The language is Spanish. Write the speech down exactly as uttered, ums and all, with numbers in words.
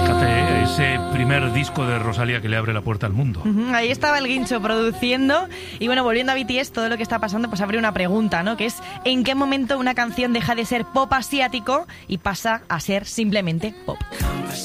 Fíjate, ese primer disco de Rosalía que le abre la puerta al mundo. Uh-huh, ahí estaba el Guincho produciendo. Y bueno, volviendo a B T S, todo lo que está pasando, pues abre una pregunta, ¿no? Que es, ¿en qué momento una canción deja de ser pop asiático y pasa a ser simplemente pop?